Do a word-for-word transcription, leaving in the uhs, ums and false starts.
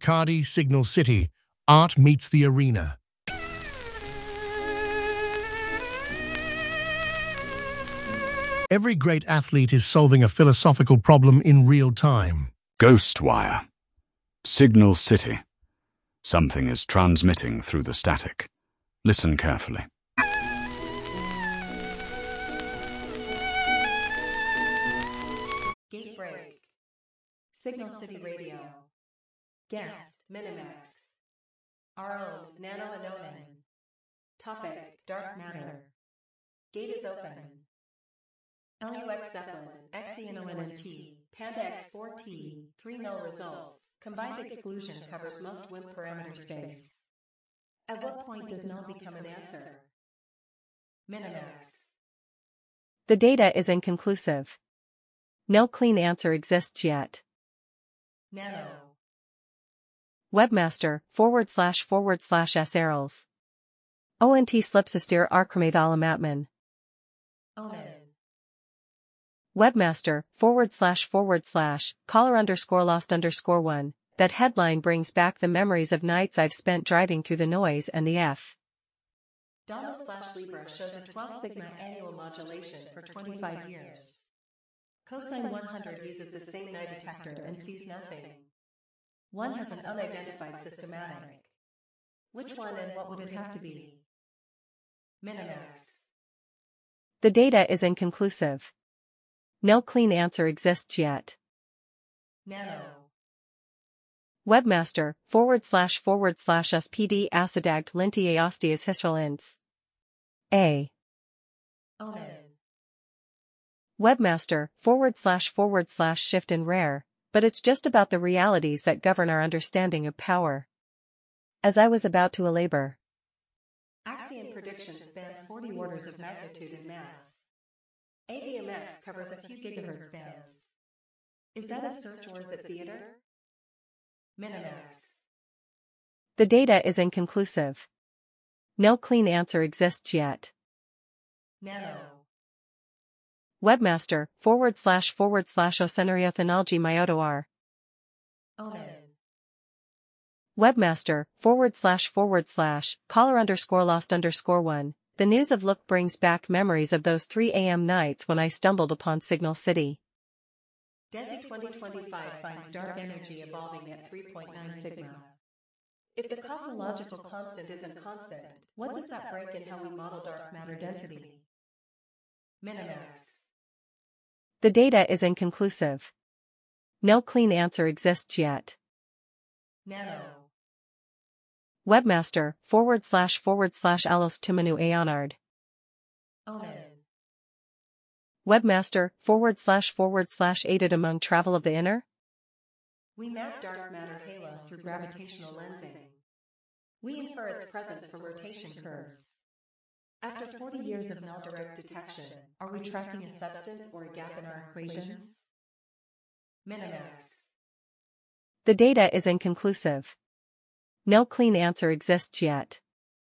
Bacardi Signal City. Art meets the arena. Every great athlete is solving a philosophical problem in real time. Ghostwire. Signal City. Something is transmitting through the static. Listen carefully. Gate break. Signal City Radio. Guest, Minimax. Our own, Nano Anonan. Topic, Dark Matter. Gate is open. L U X Zeppelin, X E N O N N T, Panda X four T, three null results. Combined exclusion covers most W I M parameter space. At what point does null become an answer? Minimax. The data is inconclusive. No clean answer exists yet. Nano. Webmaster, forward slash forward slash S arrows. O N T slipsistir archmathalamatman. Onan. Webmaster, forward slash forward slash, caller underscore lost underscore one. That headline brings back the memories of nights I've spent driving through the noise and the F. Dama slash Libra shows a twelve sigma annual modulation for twenty-five years. Cosine one hundred uses the same night detector and sees nothing. One has an unidentified systematic. Which one and what would it have to be? Minimax. The data is inconclusive. No clean answer exists yet. Nano. Webmaster, forward slash forward slash spd acidagt linti aostias hystralins. A. Onan. Webmaster, forward slash forward slash shift in rare, but it's just about the realities that govern our understanding of power. As I was about to elabor. Axion predictions span forty orders of magnitude in mass. A V M X covers a few gigahertz bands. Is that a search or is it theater? Minimax. The data is inconclusive. No clean answer exists yet. Nano. Webmaster, forward slash forward slash ocenariothanalgi myotoar. Onan. Webmaster, forward slash forward slash, caller underscore lost underscore one. The news of Look brings back memories of those three A M nights when I stumbled upon Signal City. DESI twenty twenty-five finds dark energy evolving at three point nine sigma. If the cosmological constant isn't constant, what does that break in how we model dark matter density? Minimax. The data is inconclusive. No clean answer exists yet. Nano. Webmaster, forward slash forward slash alos tumanu aonard. Onan. Webmaster, forward slash forward slash aided among travel of the inner? We map dark matter halos through gravitational lensing. We infer its presence from rotation curves. After forty years of null direct detection, are we tracking a substance or a gap in our equations? Minimax. The data is inconclusive. No clean answer exists yet.